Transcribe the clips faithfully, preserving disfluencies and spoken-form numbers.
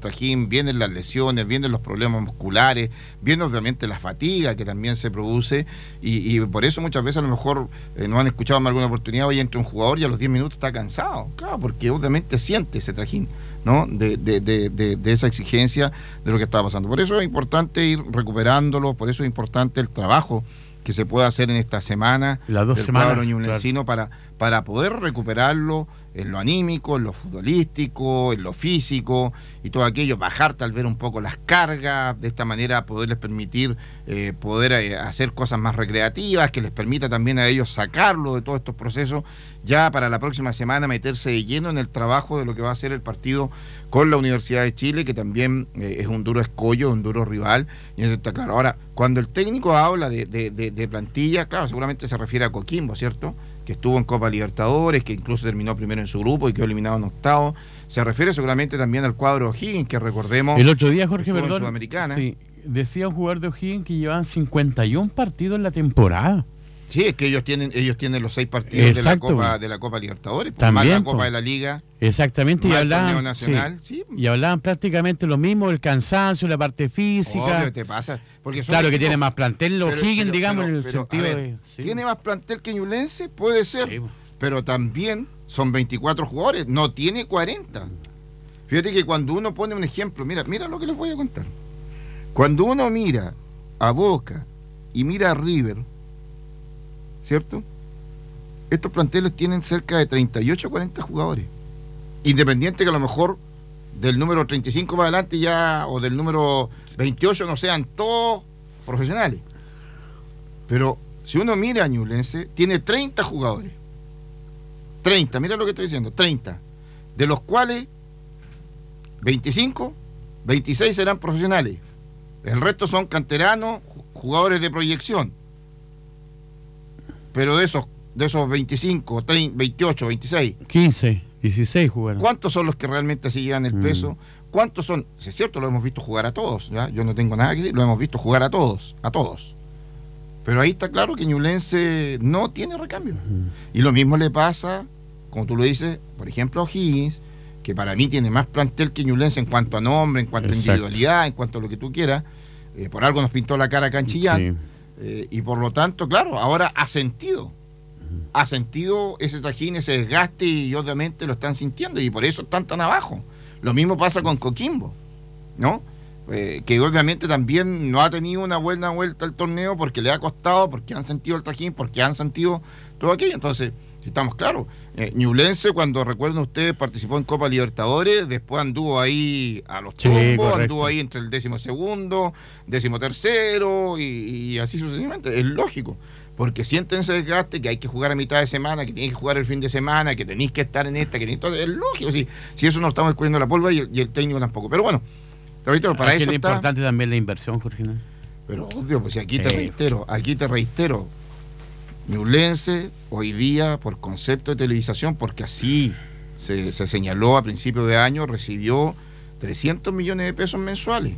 trajín, vienen las lesiones, vienen los problemas musculares, viene obviamente la fatiga que también se produce, y, y por eso muchas veces a lo mejor eh, nos han escuchado en alguna oportunidad, hoy entra un jugador y a los diez minutos está cansado, claro, porque obviamente siente ese trajín, ¿no? De, de, de, de, de esa exigencia de lo que está pasando. Por eso es importante ir recuperándolo, por eso es importante el trabajo que se puede hacer en esta semana las dos del semanas, cuadro ñublencino, claro, para, para poder recuperarlo en lo anímico, en lo futbolístico, en lo físico y todo aquello, bajar tal vez un poco las cargas, de esta manera poderles permitir eh, poder eh, hacer cosas más recreativas, que les permita también a ellos sacarlo de todos estos procesos, ya para la próxima semana meterse de lleno en el trabajo de lo que va a ser el partido con la Universidad de Chile, que también eh, es un duro escollo, un duro rival, y eso está claro. Ahora, cuando el técnico habla de, de, de, de plantilla, claro, seguramente se refiere a Coquimbo, ¿cierto?, que estuvo en Copa Libertadores, que incluso terminó primero en su grupo y quedó eliminado en octavo. Se refiere seguramente también al cuadro O'Higgins, que recordemos... El otro día, Jorge, perdón, Sudamericana. Sí, decía un jugador de O'Higgins que llevaban cincuenta y un partidos en la temporada. Sí, es que ellos tienen ellos tienen los seis partidos de la Copa de la Copa Libertadores, pues, también, más la Copa pues, de la Liga. Exactamente, y hablaban, nacional, sí, sí, y hablaban prácticamente lo mismo, el cansancio, la parte física. Obvio, te pasa, porque son claro que equipos, tiene más plantel los O'Higgins, digamos, pero, en el pero, sentido ver, de... Sí. ¿Tiene más plantel que Ñublense? Puede ser, sí, pero también son veinticuatro jugadores, no tiene cuarenta. Fíjate que cuando uno pone un ejemplo, mira, mira lo que les voy a contar. Cuando uno mira a Boca y mira a River, ¿cierto? Estos planteles tienen cerca de treinta y ocho a cuarenta jugadores. Independiente que a lo mejor del número treinta y cinco para adelante ya, o del número veintiocho no sean todos profesionales. Pero si uno mira a Ñublense, tiene treinta jugadores. treinta, mira lo que estoy diciendo, treinta. De los cuales veinticinco, veintiséis serán profesionales. El resto son canteranos, jugadores de proyección. Pero de esos, de esos veinticinco, treinta, veintiocho, veintiséis, quince, dieciséis jugaron. ¿Cuántos son los que realmente se llevan el mm. peso? ¿Cuántos son? Si es cierto, lo hemos visto jugar a todos, ¿ya? Yo no tengo nada que decir, lo hemos visto jugar a todos, a todos. Pero ahí está claro que Ñublense no tiene recambio. Mm. Y lo mismo le pasa, como tú lo dices, por ejemplo, a O'Higgins, que para mí tiene más plantel que Ñublense en cuanto a nombre, en cuanto Exacto. a individualidad, en cuanto a lo que tú quieras. Eh, por algo nos pintó la cara acá en Chillán. Sí. Eh, y por lo tanto, claro, ahora ha sentido, ha sentido ese trajín, ese desgaste, y obviamente lo están sintiendo, y por eso están tan abajo. Lo mismo pasa con Coquimbo, ¿no? Eh, que obviamente también no ha tenido una buena vuelta al torneo porque le ha costado, porque han sentido el trajín, porque han sentido todo aquello. Entonces, si estamos claros, eh, Ñublense, cuando recuerdan ustedes, participó en Copa Libertadores, después anduvo ahí a los sí, tumbos, correcto. anduvo ahí entre el décimo segundo, décimo tercero, y, y así sucesivamente. Es lógico, porque sienten ese desgaste, que hay que jugar a mitad de semana, que tienen que jugar el fin de semana, que tenéis que estar en esta, que tenéis todo, es lógico, si, si eso no estamos escurriendo la polva, y el, y el técnico tampoco. Pero bueno, ahorita para Aquí eso es está... importante también la inversión, Jorge. Pero obvio, pues si aquí te eh. reitero, aquí te reitero, Ñublense hoy día, por concepto de televisación, porque así se, se señaló a principios de año, recibió trescientos millones de pesos mensuales,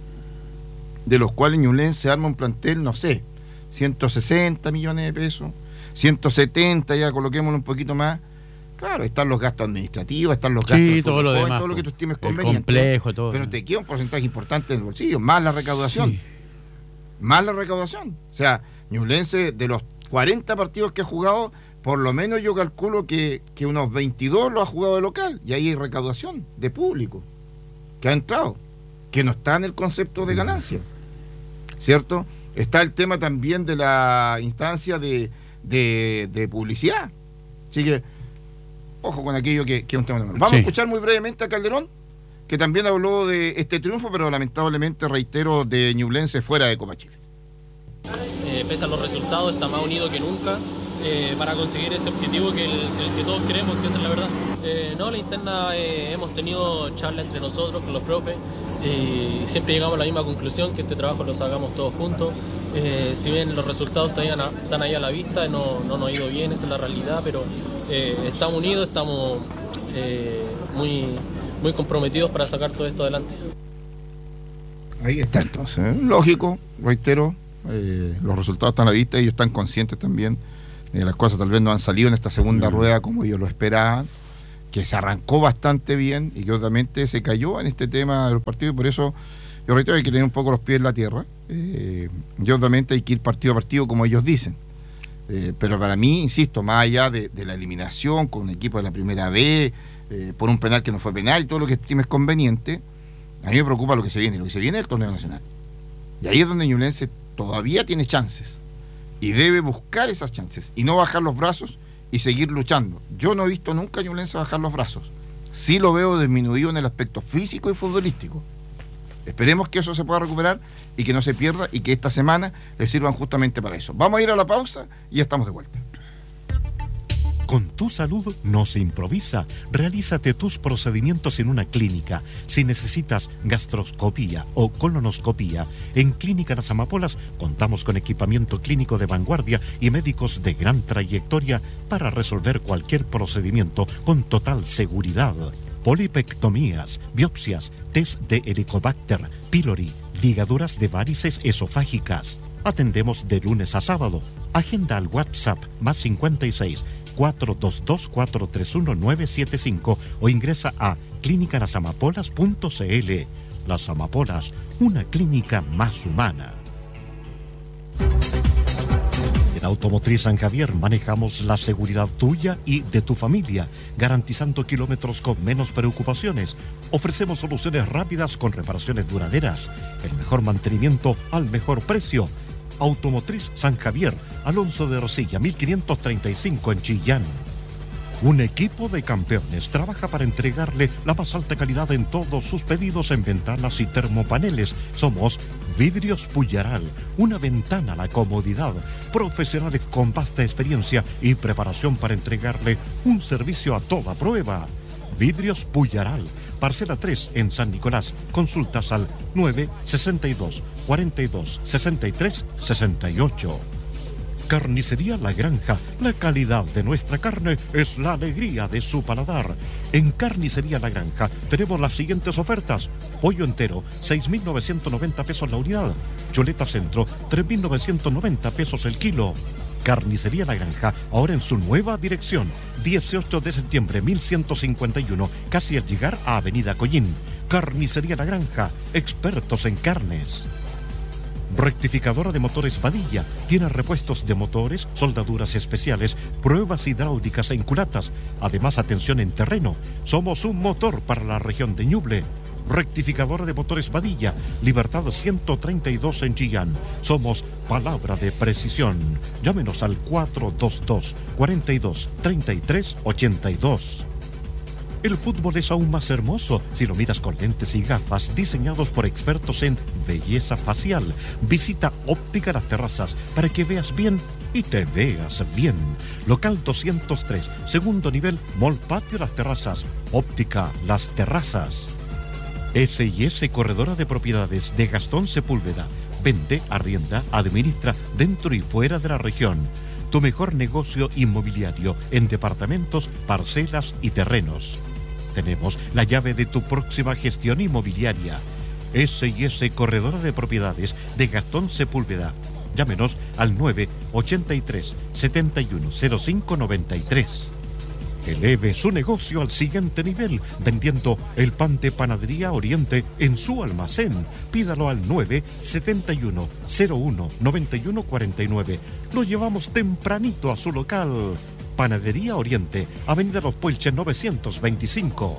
de los cuales Ñublense arma un plantel, no sé, ciento sesenta millones de pesos, ciento setenta, ya coloquémoslo un poquito más. Claro, están los gastos administrativos, están los gastos, sí, todo lo joven, demás, todo lo que tú estimes el conveniente, complejo, todo. Pero te queda un porcentaje importante en el bolsillo, más la recaudación, sí. más la recaudación. O sea, Ñublense, de los cuarenta partidos que ha jugado, por lo menos yo calculo que, que unos veintidós lo ha jugado de local, y ahí hay recaudación de público que ha entrado, que no está en el concepto de ganancia, ¿cierto? Está el tema también de la instancia de, de, de publicidad. Así que, ojo con aquello que, que es un tema de... Vamos sí. a escuchar muy brevemente a Calderón, que también habló de este triunfo, pero lamentablemente, reitero, de Ñublense fuera de Copa Chile. Eh, pese a los resultados, está más unido que nunca eh, para conseguir ese objetivo que, el, el que todos queremos, que esa es la verdad. Eh, no, la interna eh, hemos tenido charlas entre nosotros, con los profes, eh, y siempre llegamos a la misma conclusión, que este trabajo lo sacamos todos juntos. Eh, si bien los resultados están, a, están ahí a la vista, no, no nos ha ido bien, esa es la realidad, pero eh, estamos unidos, estamos eh, muy, muy comprometidos para sacar todo esto adelante. Ahí está entonces, lógico, reitero. Eh, los resultados están a la vista, ellos están conscientes también de eh, las cosas tal vez no han salido en esta segunda mm. rueda como ellos lo esperaban, que se arrancó bastante bien y que obviamente se cayó en este tema de los partidos, y por eso yo reitero que hay que tener un poco los pies en la tierra, eh, y obviamente hay que ir partido a partido como ellos dicen, eh, pero para mí, insisto, más allá de, de la eliminación con un equipo de la primera B, eh, por un penal que no fue penal y todo lo que estimes conveniente, a mí me preocupa lo que se viene, lo que se viene es el torneo nacional, y ahí es donde Ñublense todavía tiene chances y debe buscar esas chances y no bajar los brazos y seguir luchando. Yo no he visto nunca a Ñublense bajar los brazos, sí lo veo disminuido en el aspecto físico y futbolístico. Esperemos que eso se pueda recuperar y que no se pierda y que esta semana le sirvan justamente para eso. Vamos a ir a la pausa y ya estamos de vuelta. Con tu salud no se improvisa. Realízate tus procedimientos en una clínica. Si necesitas gastroscopía o colonoscopía, en Clínica Las Amapolas contamos con equipamiento clínico de vanguardia y médicos de gran trayectoria para resolver cualquier procedimiento con total seguridad. Polipectomías, biopsias, test de Helicobacter pylori, ligaduras de varices esofágicas. Atendemos de lunes a sábado. Agenda al WhatsApp más cincuenta y seis, cuatro dos dos, cuatro tres uno, nueve siete cinco o ingresa a clínica las amapolas punto c l. Las Amapolas, una clínica más humana. En Automotriz San Javier manejamos la seguridad tuya y de tu familia, garantizando kilómetros con menos preocupaciones. Ofrecemos soluciones rápidas con reparaciones duraderas, el mejor mantenimiento al mejor precio. Automotriz San Javier, Alonso de Ercilla, mil quinientos treinta y cinco en Chillán. Un equipo de campeones trabaja para entregarle la más alta calidad en todos sus pedidos en ventanas y termopaneles. Somos Vidrios Puyaral, una ventana a la comodidad. Profesionales con vasta experiencia y preparación para entregarle un servicio a toda prueba. Vidrios Puyaral, parcela tres en San Nicolás. Consultas al nueve sesenta y dos, cuarenta y dos, sesenta y tres, sesenta y ocho. Carnicería La Granja, la calidad de nuestra carne es la alegría de su paladar. En Carnicería La Granja tenemos las siguientes ofertas: pollo entero, seis mil novecientos noventa pesos la unidad; chuleta centro, tres mil novecientos noventa pesos el kilo. Carnicería La Granja, ahora en su nueva dirección, dieciocho de septiembre mil ciento cincuenta y uno, casi al llegar a Avenida Collín. Carnicería La Granja, expertos en carnes. Rectificadora de motores Padilla, tiene repuestos de motores, soldaduras especiales, pruebas hidráulicas e inculatas, además atención en terreno. Somos un motor para la región de Ñuble. Rectificadora de motores Padilla, Libertad ciento treinta y dos en Chillán. Somos palabra de precisión. Llámenos al cuatro dos dos, cuarenta y dos, treinta y tres, ochenta y dos. El fútbol es aún más hermoso si lo miras con lentes y gafas diseñados por expertos en belleza facial. Visita Óptica Las Terrazas para que veas bien y te veas bien. Local doscientos tres, segundo nivel, Mall Patio Las Terrazas. Óptica Las Terrazas. S y S Corredora de Propiedades de Gastón Sepúlveda. Vende, arrienda, administra dentro y fuera de la región. Tu mejor negocio inmobiliario en departamentos, parcelas y terrenos. Tenemos la llave de tu próxima gestión inmobiliaria. S y S Corredora de Propiedades de Gastón Sepúlveda. Llámenos al nueve ochenta y tres, setenta y uno, cero cinco noventa y tres. Eleve su negocio al siguiente nivel vendiendo el pan de Panadería Oriente en su almacén. Pídalo al nueve setenta y uno, cero uno, noventa y uno cuarenta y nueve. Lo llevamos tempranito a su local. Panadería Oriente, Avenida Los Puelches novecientos veinticinco.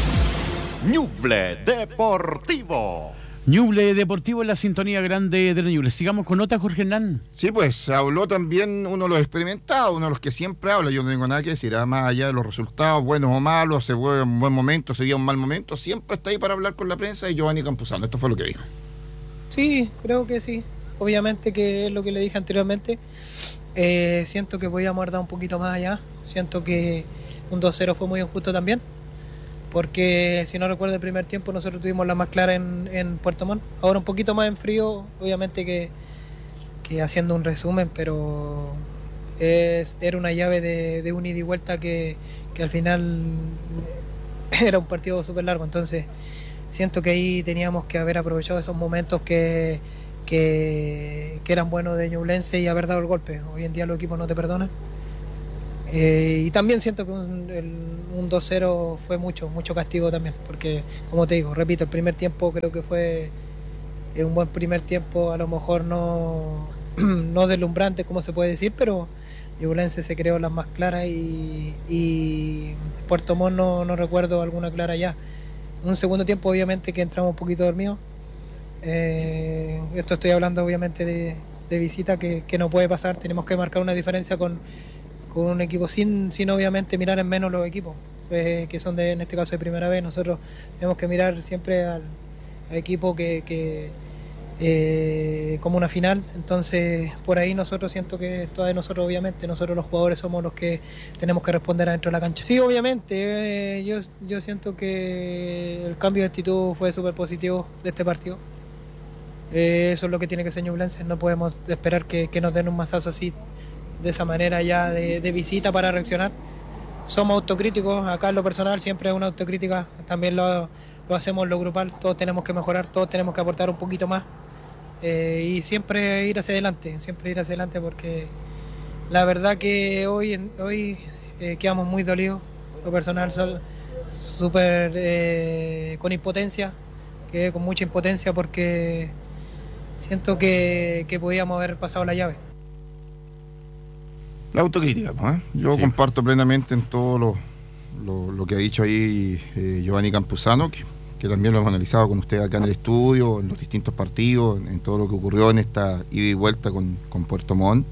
Ñuble Deportivo. Ñuble Deportivo en la sintonía grande de la Ñuble. Sigamos con nota, Jorge Hernán. Sí, pues habló también uno de los experimentados, uno de los que siempre habla. Yo no tengo nada que decir, más allá de los resultados, buenos o malos, se fue un buen momento, sería un mal momento, siempre está ahí para hablar con la prensa. Y Giovanni Campuzano, esto fue lo que dijo. Sí, creo que sí. Obviamente que es lo que le dije anteriormente. Eh, siento que podíamos haber dado un poquito más allá. Siento que un dos cero fue muy injusto también. Porque si no recuerdo el primer tiempo nosotros tuvimos la más clara en, en Puerto Montt. Ahora un poquito más en frío, obviamente que, que haciendo un resumen, pero es, era una llave de, de un ida y vuelta que, que al final era un partido súper largo. Entonces siento que ahí teníamos que haber aprovechado esos momentos que, que, que eran buenos de Ñublense y haber dado el golpe. Hoy en día los equipos no te perdonan. Eh, y también siento que un, el, un dos cero fue mucho, mucho castigo también, porque como te digo, repito, el primer tiempo creo que fue eh, un buen primer tiempo, a lo mejor no, no deslumbrante como se puede decir, pero Ñublense se creó las más claras y, y Puerto Montt no, no recuerdo alguna clara ya. Un segundo tiempo obviamente que entramos un poquito dormidos, eh, esto estoy hablando obviamente de, de visita que, que no puede pasar, tenemos que marcar una diferencia con con un equipo sin, sin obviamente mirar en menos los equipos eh, que son de, en este caso de primera vez. Nosotros tenemos que mirar siempre al, al equipo que, que eh, como una final, entonces por ahí nosotros siento que esto de nosotros obviamente, nosotros los jugadores somos los que tenemos que responder adentro de la cancha. Sí, obviamente, eh, yo, yo siento que el cambio de actitud fue súper positivo de este partido. Eh, eso es lo que tiene que ser Ñublense, no podemos esperar que, que nos den un mazazo así de esa manera ya de, de visita para reaccionar. Somos autocríticos, acá en lo personal siempre es una autocrítica, también lo, lo hacemos en lo grupal, todos tenemos que mejorar, todos tenemos que aportar un poquito más eh, y siempre ir hacia adelante, siempre ir hacia adelante porque la verdad que hoy, hoy eh, quedamos muy dolidos, lo personal súper eh, con impotencia, quedé con mucha impotencia porque siento que, que podíamos haber pasado la llave. La autocrítica, ¿no? ¿Eh? Yo sí. comparto plenamente en todo lo, lo, lo que ha dicho ahí eh, Giovanni Campuzano, que, que también lo hemos analizado con usted acá en el estudio, en los distintos partidos, en, en todo lo que ocurrió en esta ida y vuelta con, con Puerto Montt.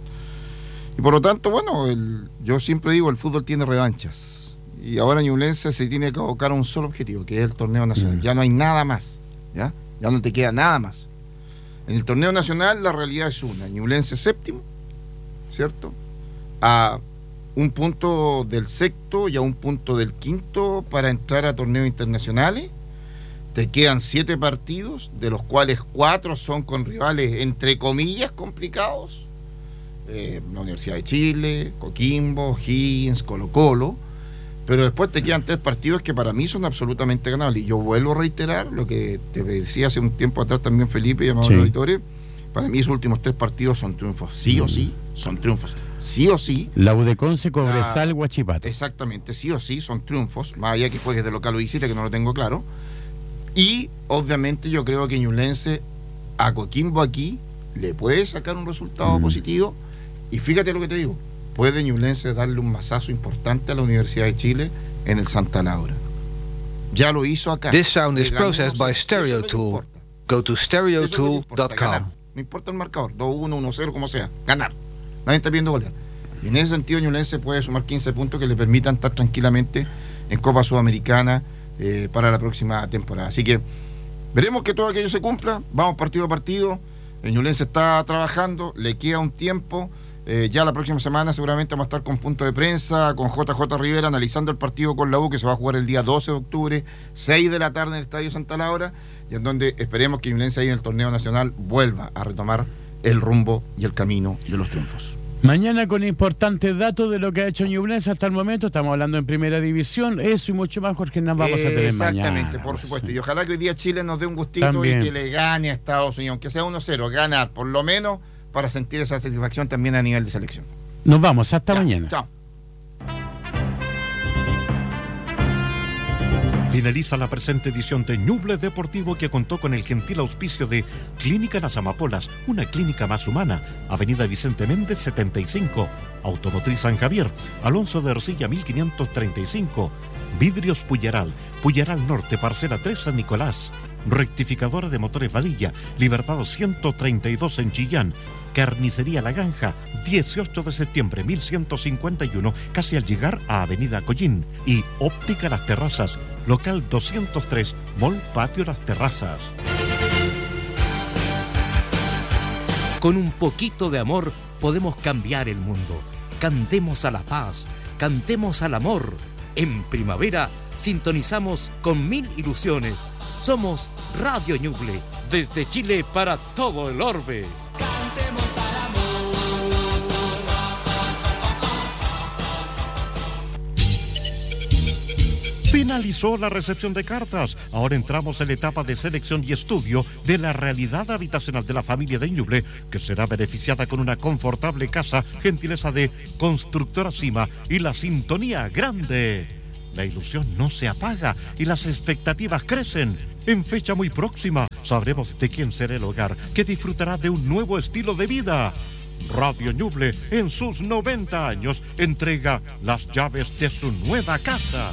Y por lo tanto, bueno, el, yo siempre digo, el fútbol tiene revanchas. Y ahora Ñublense se tiene que abocar a un solo objetivo, que es el torneo nacional. Mm. Ya no hay nada más, ¿ya? Ya no te queda nada más. En el torneo nacional la realidad es una, Ñublense séptimo, ¿cierto?, a un punto del sexto y a un punto del quinto para entrar a torneos internacionales. Te quedan siete partidos, de los cuales cuatro son con rivales entre comillas complicados, eh, la Universidad de Chile, Coquimbo, Higgins, Colo Colo, pero después te quedan tres partidos que para mí son absolutamente ganables. Y yo vuelvo a reiterar lo que te decía hace un tiempo atrás también Felipe y amados sí. auditores, para mí esos últimos tres partidos son triunfos, sí mm. o sí, son triunfos. Sí o sí. La U D Conce, Cobresal, Huachipato. Exactamente, sí o sí, son triunfos, más allá que juegues de local o visita, que no lo tengo claro. Y obviamente yo creo que Ñublense a Coquimbo aquí le puede sacar un resultado mm. positivo. Y fíjate lo que te digo, puede Ñublense darle un mazazo importante a la Universidad de Chile en el Santa Laura. Ya lo hizo acá. This sound is processed by Stereo Tool. Go to stereo tool dot com. No importa el marcador, dos uno, uno cero, como sea, ganar. Nadie está viendo golear. Y en ese sentido Ñublense puede sumar quince puntos que le permitan estar tranquilamente en Copa Sudamericana eh, para la próxima temporada. Así que veremos que todo aquello se cumpla. Vamos partido a partido. Ñublense está trabajando, le queda un tiempo. Eh, ya la próxima semana seguramente vamos a estar con punto de prensa, con J J Rivera, analizando el partido con la U, que se va a jugar el día doce de octubre, seis de la tarde en el Estadio Santa Laura, y en donde esperemos que Ñublense ahí en el torneo nacional vuelva a retomar el rumbo y el camino de los triunfos. Mañana con importantes datos de lo que ha hecho Ñublense hasta el momento. Estamos hablando en primera división. Eso y mucho más, Jorge, nos vamos eh, a tener mañana. Exactamente, por supuesto. Y ojalá que hoy día Chile nos dé un gustito también. Y que le gane a Estados Unidos, aunque sea uno cero, ganar, por lo menos, para sentir esa satisfacción también a nivel de selección. Nos vamos, hasta ya, mañana. Chao. Finaliza la presente edición de Ñuble Deportivo, que contó con el gentil auspicio de Clínica Las Amapolas, una clínica más humana, Avenida Vicente Méndez setenta y cinco, Automotriz San Javier, Alonso de Ercilla mil quinientos treinta y cinco, Vidrios Puyaral, Puyaral Norte, Parcela tres San Nicolás, Rectificadora de Motores Vadilla, Libertad ciento treinta y dos en Chillán, Carnicería La Granja, dieciocho de septiembre mil ciento cincuenta y uno, casi al llegar a Avenida Collín, y Óptica Las Terrazas, local doscientos tres, Mall Patio Las Terrazas. Con un poquito de amor podemos cambiar el mundo. Cantemos a la paz, cantemos al amor. En primavera sintonizamos con mil ilusiones. Somos Radio Ñuble, desde Chile para todo el orbe. Cantemos al amor. Finalizó la recepción de cartas. Ahora entramos en la etapa de selección y estudio de la realidad habitacional de la familia de Ñuble, que será beneficiada con una confortable casa, gentileza de Constructora Cima y la sintonía grande. La ilusión no se apaga y las expectativas crecen. En fecha muy próxima sabremos de quién será el hogar que disfrutará de un nuevo estilo de vida. Radio Ñuble, en sus noventa años, entrega las llaves de su nueva casa.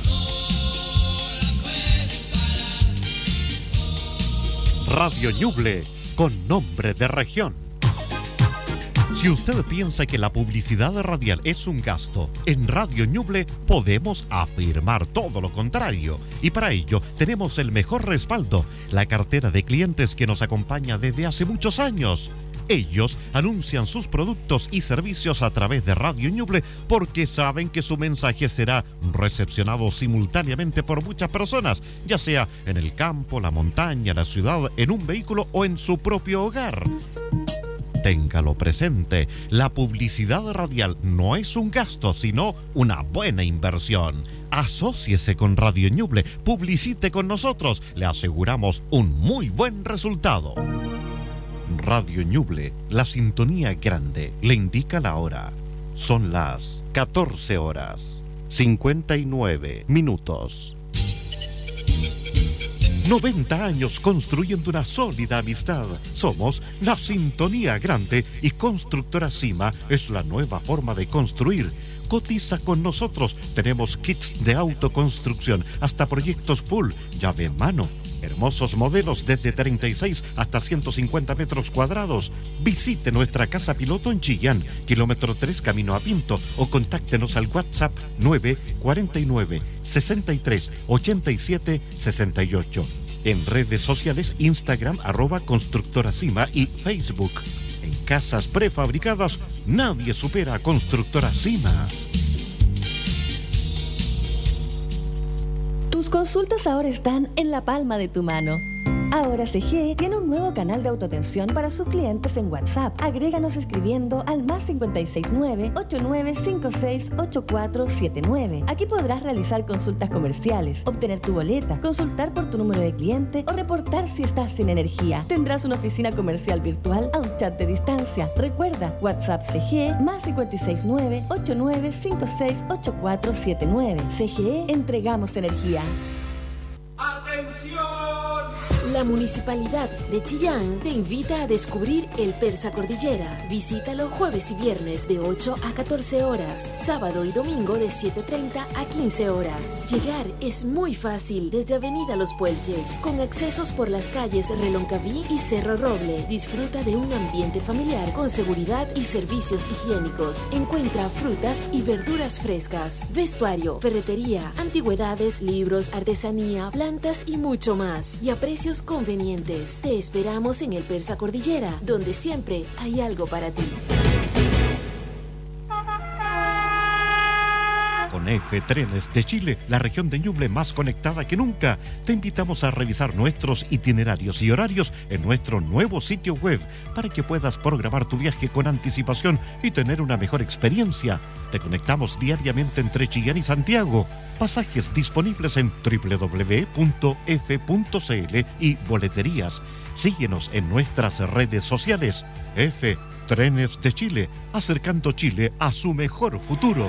Radio Ñuble, con nombre de región. Si usted piensa que la publicidad radial es un gasto, en Radio Ñuble podemos afirmar todo lo contrario. Y para ello tenemos el mejor respaldo, la cartera de clientes que nos acompaña desde hace muchos años. Ellos anuncian sus productos y servicios a través de Radio Ñuble porque saben que su mensaje será recepcionado simultáneamente por muchas personas, ya sea en el campo, la montaña, la ciudad, en un vehículo o en su propio hogar. Téngalo presente, la publicidad radial no es un gasto, sino una buena inversión. Asóciese con Radio Ñuble, publicite con nosotros, le aseguramos un muy buen resultado. Radio Ñuble, la sintonía grande, le indica la hora. Son las catorce horas, cincuenta y nueve minutos. noventa años construyendo una sólida amistad. Somos la sintonía grande y Constructora Cima es la nueva forma de construir. Cotiza con nosotros. Tenemos kits de autoconstrucción hasta proyectos full, llave en mano. Hermosos modelos desde treinta y seis hasta ciento cincuenta metros cuadrados. Visite nuestra casa piloto en Chillán, kilómetro tres camino a Pinto, o contáctenos al WhatsApp nueve cuarenta y nueve, sesenta y tres, ochenta y siete, sesenta y ocho. En redes sociales Instagram arroba Constructora Cima y Facebook. En casas prefabricadas, nadie supera a Constructora Cima. Tus consultas ahora están en la palma de tu mano. Ahora C G tiene un nuevo canal de autoatención para sus clientes en WhatsApp. Agréganos escribiendo al más cinco seis nueve, ocho nueve cinco seis, ocho cuatro siete nueve. Aquí podrás realizar consultas comerciales, obtener tu boleta, consultar por tu número de cliente o reportar si estás sin energía. Tendrás una oficina comercial virtual a un chat de distancia. Recuerda, WhatsApp C G más cinco seis nueve, ocho nueve cinco seis, ocho cuatro siete nueve. C G E, entregamos energía. ¡Atención! La Municipalidad de Chillán te invita a descubrir el Persa Cordillera. Visítalo jueves y viernes de ocho a catorce horas, sábado y domingo de siete treinta a quince horas. Llegar es muy fácil desde Avenida Los Puelches, con accesos por las calles Reloncaví y Cerro Roble. Disfruta de un ambiente familiar con seguridad y servicios higiénicos. Encuentra frutas y verduras frescas, vestuario, ferretería, antigüedades, libros, artesanía, plantas y mucho más. Y a precios convenientes. Te esperamos en el Persa Cordillera, donde siempre hay algo para ti. Con F Trenes de Chile, la región de Ñuble más conectada que nunca, te invitamos a revisar nuestros itinerarios y horarios en nuestro nuevo sitio web para que puedas programar tu viaje con anticipación y tener una mejor experiencia. Te conectamos diariamente entre Chillán y Santiago. Pasajes disponibles en doble u doble u doble u punto f punto c l y boleterías. Síguenos en nuestras redes sociales. F Trenes de Chile, acercando Chile a su mejor futuro.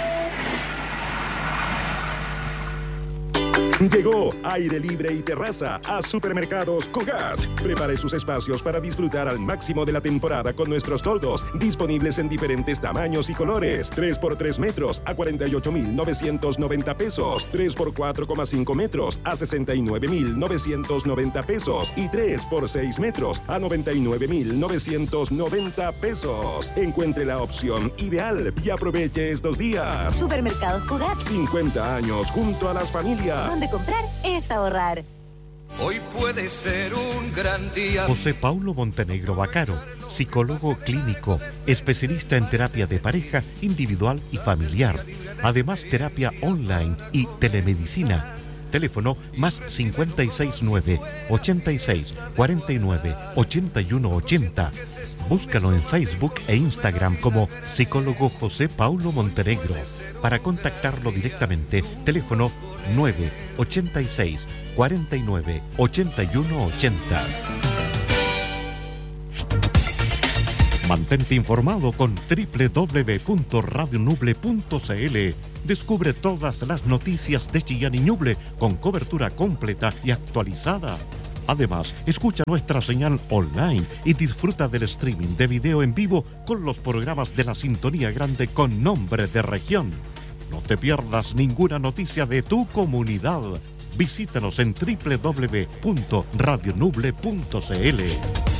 Llegó aire libre y terraza a Supermercados Cugat. Prepare sus espacios para disfrutar al máximo de la temporada con nuestros toldos, disponibles en diferentes tamaños y colores. tres por tres metros a cuarenta y ocho mil novecientos noventa pesos, tres por cuatro coma cinco metros a sesenta y nueve mil novecientos noventa pesos y tres por seis metros a noventa y nueve mil novecientos noventa pesos. Encuentre la opción ideal y aproveche estos días. Supermercados Cugat. cincuenta años junto a las familias. Donde comprar es ahorrar. Hoy puede ser un gran día. José Paulo Montenegro Bacaro, psicólogo clínico, especialista en terapia de pareja, individual y familiar. Además, terapia online y telemedicina. Teléfono más cinco seis nueve, ochenta y seis, cuarenta y nueve, ochenta y uno ochenta. Búscalo en Facebook e Instagram como psicólogo José Paulo Montenegro. Para contactarlo directamente, teléfono nueve ochenta y seis, cuarenta y nueve, ochenta y uno ochenta. Mantente informado con doble u doble u doble u punto radio nuble punto c l. Descubre todas las noticias de Chillán y Ñuble con cobertura completa y actualizada. Además, escucha nuestra señal online y disfruta del streaming de video en vivo con los programas de la Sintonía Grande con nombre de región. No te pierdas ninguna noticia de tu comunidad. Visítanos en doble u doble u doble u punto radio nuble punto c l.